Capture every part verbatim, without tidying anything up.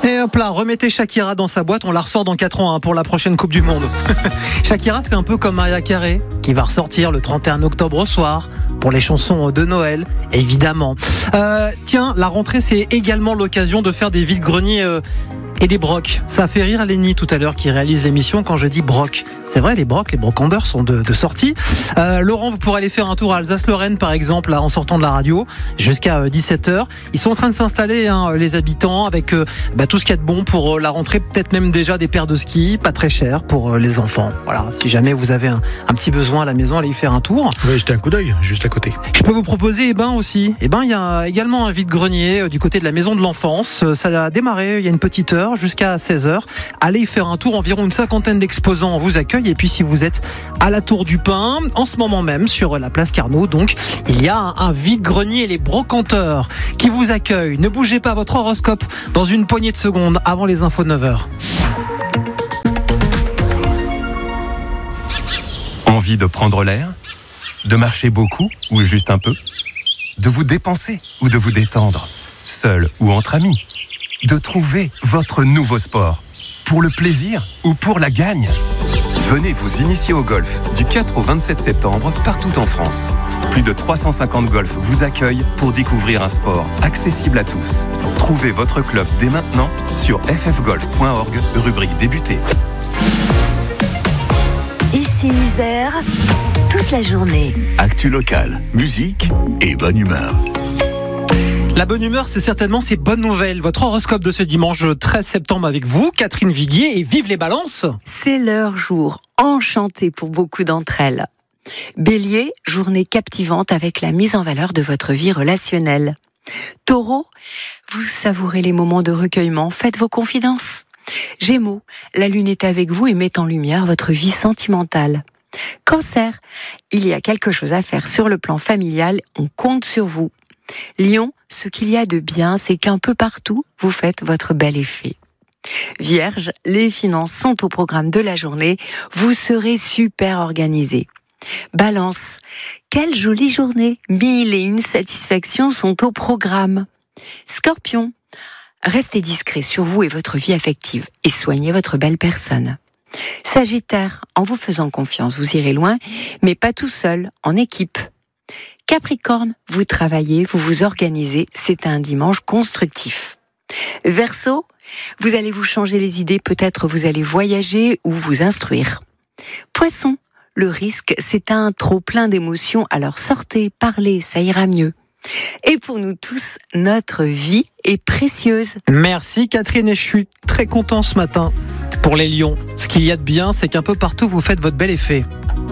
Et hop là, remettez Shakira dans sa boîte, on la ressort dans quatre ans hein, pour la prochaine Coupe du Monde. Shakira, c'est un peu comme Mariah Carey, qui va ressortir le trente et un octobre au soir pour les chansons de Noël, évidemment. Euh, tiens, la rentrée, c'est également l'occasion de faire des vides-greniers euh, et des brocs. Ça a fait rire Lénie tout à l'heure qui réalise l'émission quand je dis broc. C'est vrai, les brocs, les brocandeurs sont de, de sortie. Euh, Laurent, vous pourrez aller faire un tour à Alsace-Lorraine, par exemple, là, en sortant de la radio, jusqu'à dix-sept heures. Ils sont en train de s'installer, hein, les habitants, avec euh, bah, tout ce qu'il y a de bon pour euh, la rentrée. Peut-être même déjà des paires de skis, pas très chères pour euh, les enfants. Voilà, si jamais vous avez un, un petit besoin à la maison, allez y faire un tour. Oui, jetez un coup d'œil, juste à côté. Je peux vous proposer, eh ben aussi, eh ben il y a également un vide-grenier euh, du côté de la maison de l'enfance. Euh, ça a démarré il y a une petite heure, jusqu'à seize heures. Allez y faire un tour, environ une cinquantaine d'exposants vous accueillent. Et puis si vous êtes à la Tour du Pin, en ce moment même sur la place Carnot, donc il y a un, un vide-grenier, les brocanteurs qui vous accueillent. Ne bougez pas, votre horoscope dans une poignée de secondes avant les infos de neuf heures. Envie de prendre l'air ? De marcher beaucoup ou juste un peu ? De vous dépenser ou de vous détendre ? Seul ou entre amis ? De trouver votre nouveau sport ? Pour le plaisir ou pour la gagne ? Venez vous initier au golf du quatre au vingt-sept septembre partout en France. Plus de trois cent cinquante golfs vous accueillent pour découvrir un sport accessible à tous. Trouvez votre club dès maintenant sur f f golf point org, rubrique débuter. Ici Isère, toute la journée. Actu locale, musique et bonne humeur. La bonne humeur, c'est certainement ces bonnes nouvelles. Votre horoscope de ce dimanche treize septembre avec vous, Catherine Viguier, et vive les balances. C'est leur jour, enchanté pour beaucoup d'entre elles. Bélier, journée captivante avec la mise en valeur de votre vie relationnelle. Taureau, vous savourez les moments de recueillement, faites vos confidences. Gémeaux, la lune est avec vous et met en lumière votre vie sentimentale. Cancer, il y a quelque chose à faire sur le plan familial, on compte sur vous. Lion, ce qu'il y a de bien, c'est qu'un peu partout, vous faites votre bel effet. Vierge, les finances sont au programme de la journée, vous serez super organisé. Balance, quelle jolie journée, mille et une satisfactions sont au programme. Scorpion, restez discret sur vous et votre vie affective et soignez votre belle personne. Sagittaire, en vous faisant confiance, vous irez loin, mais pas tout seul, en équipe. Capricorne, vous travaillez, vous vous organisez, c'est un dimanche constructif. Verseau, vous allez vous changer les idées, peut-être vous allez voyager ou vous instruire. Poisson, le risque, c'est un trop plein d'émotions, alors sortez, parlez, ça ira mieux. Et pour nous tous, notre vie est précieuse. Merci Catherine, et je suis très content ce matin pour les lions. Ce qu'il y a de bien, c'est qu'un peu partout, vous faites votre bel effet.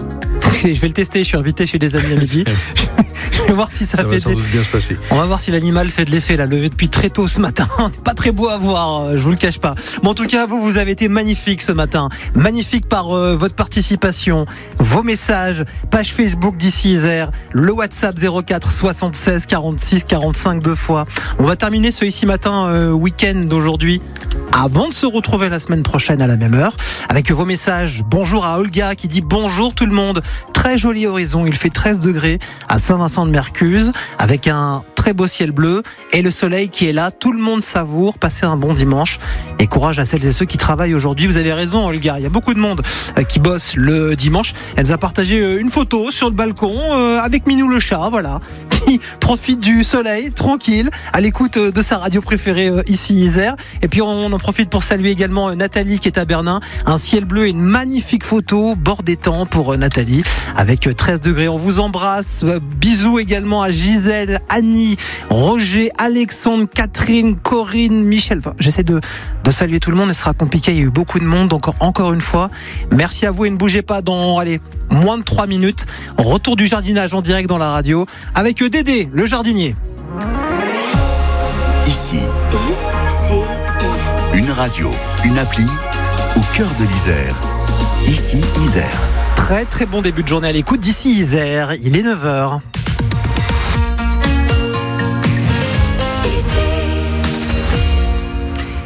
Je vais le tester, je suis invité chez des amis à midi. Je vais voir si ça, ça fait va sans des... doute bien se passer. On va voir si l'animal fait de l'effet, là, levé depuis très tôt ce matin. Pas très beau à voir, je vous le cache pas. Mais en tout cas, vous, vous avez été magnifique ce matin. Magnifique par euh, votre participation, vos messages, page Facebook d'Ici Isère, le WhatsApp zéro quatre soixante-seize quarante-six quarante-cinq deux fois. On va terminer ce Ici Matin euh, week-end d'aujourd'hui avant de se retrouver la semaine prochaine à la même heure avec vos messages. Bonjour à Olga qui dit bonjour tout le monde. Très joli horizon, il fait treize degrés à Saint-Vincent-de-Mercuse avec un très beau ciel bleu et le soleil qui est là. Tout le monde savoure, passez un bon dimanche et courage à celles et ceux qui travaillent aujourd'hui. Vous avez raison Olga, il y a beaucoup de monde qui bosse le dimanche. Elle nous a partagé une photo sur le balcon avec Minou le chat, voilà, qui profite du soleil tranquille à l'écoute de sa radio préférée ici Isère. Et puis on en profite pour saluer également Nathalie qui est à Bernin. Un ciel bleu et une magnifique photo bord d'étang pour Nathalie avec treize degrés. On vous embrasse. Bisous également à Gisèle, Annie, Roger, Alexandre, Catherine, Corinne, Michel. Enfin, j'essaie de, de saluer tout le monde, mais ce sera compliqué. Il y a eu beaucoup de monde. Encore, encore une fois, merci à vous et ne bougez pas dans, allez, moins de trois minutes. Retour du jardinage en direct dans la radio avec Dédé, le jardinier. Ici, I-C-I. une radio, une appli au cœur de l'Isère. Ici Isère. Très très bon début de journée à l'écoute d'Ici Isère. Il est neuf heures.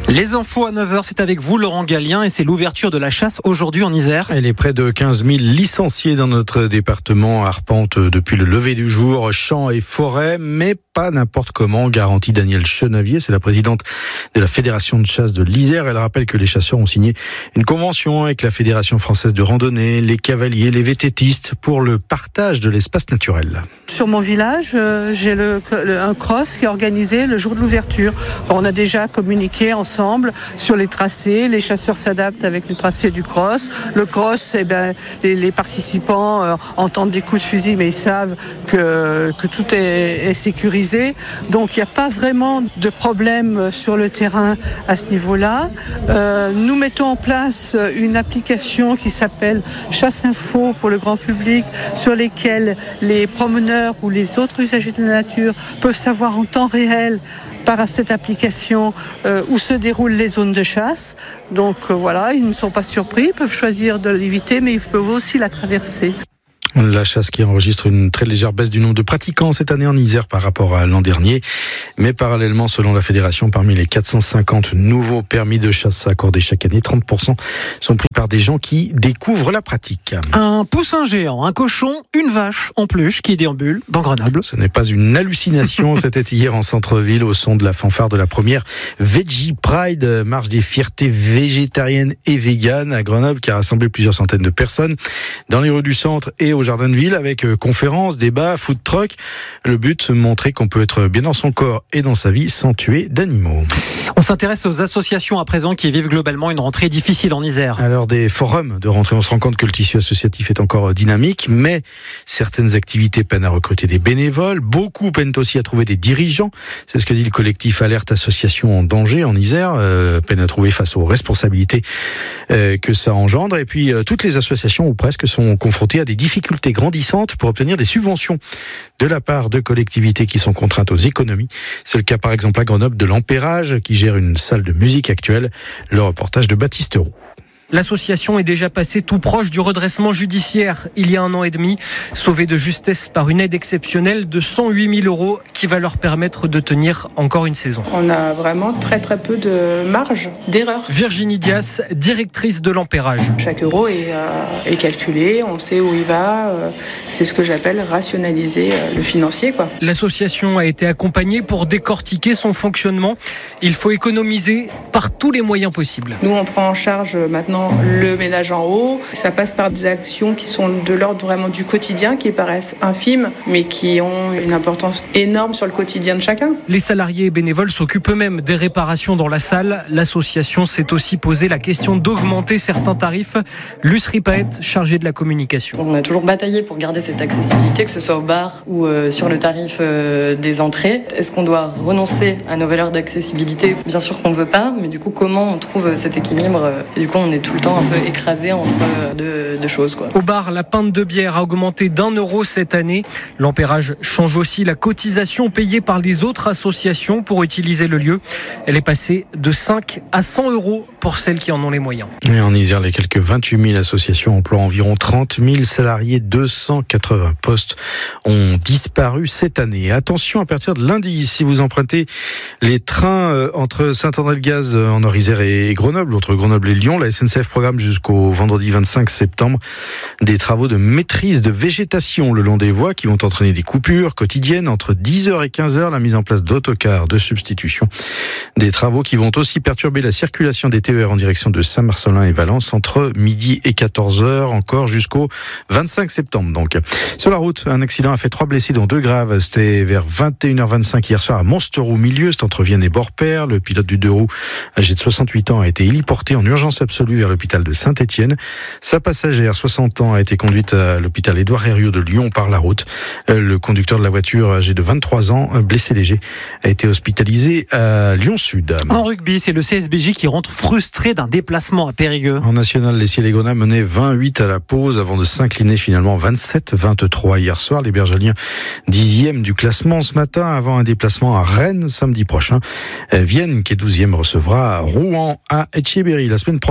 Les infos à neuf heures, c'est avec vous Laurent Gallien et c'est l'ouverture de la chasse aujourd'hui en Isère. Et les près de quinze mille licenciés dans notre département arpentent depuis le lever du jour champs et forêts, mais pas n'importe comment, garantit Danielle Chenavier, c'est la présidente de la Fédération de chasse de l'Isère. Elle rappelle que les chasseurs ont signé une convention avec la Fédération française de randonnée, les cavaliers, les vététistes pour le partage de l'espace naturel. Sur mon village, euh, j'ai le, le, un cross qui est organisé le jour de l'ouverture. On a déjà communiqué ensemble sur les tracés. Les chasseurs s'adaptent avec le tracé du cross. Le cross, eh ben, les, les participants euh, entendent des coups de fusil, mais ils savent que, que tout est, est sécurisé. Donc il n'y a pas vraiment de problème sur le terrain à ce niveau-là. Euh, nous mettons en place une application qui s'appelle Chasse Info pour le grand public, sur lesquelles les promeneurs ou les autres usagers de la nature peuvent savoir en temps réel par cette application euh, où se déroulent les zones de chasse. Donc euh, voilà, ils ne sont pas surpris, ils peuvent choisir de l'éviter, mais ils peuvent aussi la traverser. La chasse qui enregistre une très légère baisse du nombre de pratiquants cette année en Isère par rapport à l'an dernier. Mais parallèlement, selon la Fédération, parmi les quatre cent cinquante nouveaux permis de chasse accordés chaque année, trente pour cent sont pris par des gens qui découvrent la pratique. Un poussin géant, un cochon, une vache en peluche qui déambule dans Grenoble. Ce n'est pas une hallucination. C'était hier en centre-ville au son de la fanfare de la première Veggie Pride, marche des fiertés végétariennes et véganes à Grenoble, qui a rassemblé plusieurs centaines de personnes dans les rues du centre et au jardin de ville, avec conférences, débats, food truck. Le but, montrer qu'on peut être bien dans son corps et dans sa vie sans tuer d'animaux. On s'intéresse aux associations à présent qui vivent globalement une rentrée difficile en Isère. À l'heure des forums de rentrée, on se rend compte que le tissu associatif est encore dynamique, mais certaines activités peinent à recruter des bénévoles. Beaucoup peinent aussi à trouver des dirigeants. C'est ce que dit le collectif Alerte Association en danger en Isère. Euh, peine à trouver face aux responsabilités euh, que ça engendre. Et puis, euh, toutes les associations, ou presque, sont confrontées à des difficultés grandissantes pour obtenir des subventions de la part de collectivités qui sont contraintes aux économies. C'est le cas par exemple à Grenoble de l'Empérage qui gère une salle de musique actuelle. Le reportage de Baptiste Roux. L'association est déjà passée tout proche du redressement judiciaire il y a un an et demi, sauvée de justesse par une aide exceptionnelle de cent huit mille euros qui va leur permettre de tenir encore une saison. On a vraiment très très peu de marge d'erreur. Virginie Dias, directrice de l'Empérage. Chaque euro est, euh, est calculé, on sait où il va, euh, c'est ce que j'appelle rationaliser euh, le financier, quoi. L'association a été accompagnée pour décortiquer son fonctionnement. Il faut économiser par tous les moyens possibles. Nous on prend en charge maintenant le ménage en haut. Ça passe par des actions qui sont de l'ordre vraiment du quotidien, qui paraissent infimes, mais qui ont une importance énorme sur le quotidien de chacun. Les salariés et bénévoles s'occupent eux-mêmes des réparations dans la salle. L'association s'est aussi posé la question d'augmenter certains tarifs. Luce Ripaet, chargée de la communication. On a toujours bataillé pour garder cette accessibilité, que ce soit au bar ou euh, sur le tarif euh, des entrées. Est-ce qu'on doit renoncer à nos valeurs d'accessibilité ? Bien sûr qu'on ne veut pas, mais du coup, comment on trouve cet équilibre ? Et du coup, on est tout le temps un peu écrasé entre deux, deux choses, quoi. Au bar, la pinte de bière a augmenté d'un euro cette année. L'Empérage change aussi la cotisation payée par les autres associations pour utiliser le lieu. Elle est passée de cinq à cent euros pour celles qui en ont les moyens. Et en Isère, les quelques vingt-huit mille associations emploient environ trente mille salariés. deux cent quatre-vingts postes ont disparu cette année. Attention, à partir de lundi, si vous empruntez les trains entre Saint-André-le-Gaz en Nord-Isère et Grenoble, entre Grenoble et Lyon, la S N C F programme jusqu'au vendredi vingt-cinq septembre des travaux de maîtrise de végétation le long des voies qui vont entraîner des coupures quotidiennes entre dix heures et quinze heures, la mise en place d'autocars de substitution. Des travaux qui vont aussi perturber la circulation des T E R en direction de Saint-Marcellin et Valence entre midi et quatorze heures, encore jusqu'au vingt-cinq septembre. Donc, sur la route, un accident a fait trois blessés, dont deux graves. C'était vers vingt et une heures vingt-cinq hier soir à Monstereau-Milieu, c'est entre Vienne et Borpère. Le pilote du deux roues, âgé de soixante-huit ans, a été héliporté en urgence absolue vers l'hôpital de Saint-Étienne. Sa passagère, soixante ans, a été conduite à l'hôpital Édouard Herriot de Lyon par la route. Le conducteur de la voiture, âgé de vingt-trois ans, blessé léger, a été hospitalisé à Lyon-Sud. En rugby, c'est le C S B J qui rentre frustré d'un déplacement à Périgueux. En national, les Ciel-et-Grenat menaient vingt-huit à la pause avant de s'incliner finalement vingt-sept vingt-trois hier soir. Les Bergaliens, dixième du classement ce matin, avant un déplacement à Rennes samedi prochain. Vienne, qui est douzième, recevra Rouen à Etcheberry la semaine prochaine. En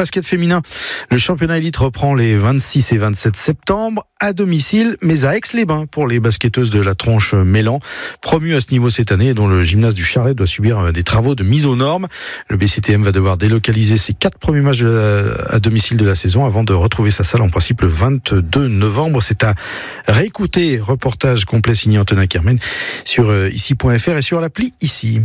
basket féminin, le championnat élite reprend les vingt-six et vingt-sept septembre à domicile, mais à Aix-les-Bains pour les basketteuses de la tronche Mélan, promues à ce niveau cette année et dont le gymnase du Charlet doit subir des travaux de mise aux normes. Le B C T M va devoir délocaliser ses quatre premiers matchs de la, à domicile de la saison avant de retrouver sa salle en principe le vingt-deux novembre. C'est à réécouter. Reportage complet signé Antonin Kermen sur ici point f r et sur l'appli Ici.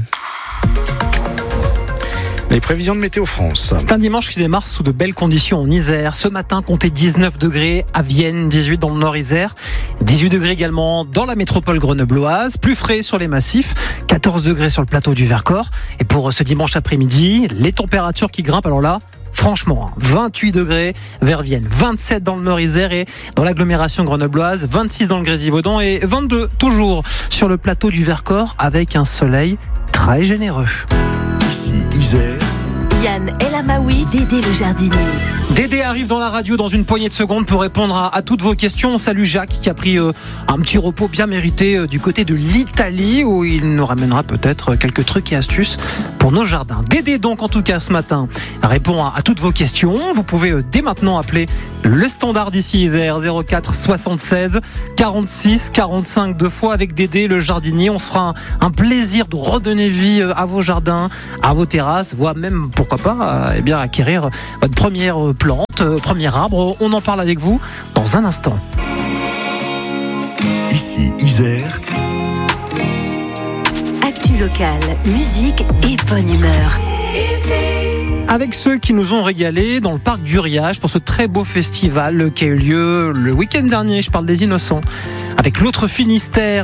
Les prévisions de Météo France. C'est un dimanche qui démarre sous de belles conditions en Isère. Ce matin, comptez dix-neuf degrés à Vienne, dix-huit dans le Nord Isère, dix-huit degrés également dans la métropole grenobloise, plus frais sur les massifs, quatorze degrés sur le plateau du Vercors. Et pour ce dimanche après-midi, les températures qui grimpent, alors là, franchement, vingt-huit degrés vers Vienne, vingt-sept dans le Nord-Isère et dans l'agglomération grenobloise, vingt-six dans le Grésivaudan et vingt-deux toujours sur le plateau du Vercors avec un soleil très généreux. Ici Isère. Yann El Amaoui, Dédé le jardinier. Dédé arrive dans la radio dans une poignée de secondes pour répondre à, à toutes vos questions. Salut Jacques qui a pris euh, un petit repos bien mérité euh, du côté de l'Italie où il nous ramènera peut-être quelques trucs et astuces pour nos jardins. Dédé donc en tout cas ce matin répond à, à toutes vos questions. Vous pouvez euh, dès maintenant appeler le standard d'ici Isère zéro quatre soixante-seize quarante-six quarante-cinq deux fois avec Dédé le jardinier. On se fera un, un plaisir de redonner vie euh, à vos jardins, à vos terrasses, voire même pourquoi pas euh, eh bien acquérir votre première euh, plante, euh, premier arbre. On en parle avec vous dans un instant. Ici Isère. Actu locale, musique et bonne humeur. Avec ceux qui nous ont régalé dans le parc du Riage pour ce très beau festival qui a eu lieu le week-end dernier, je parle des Innocents, avec l'autre Finistère.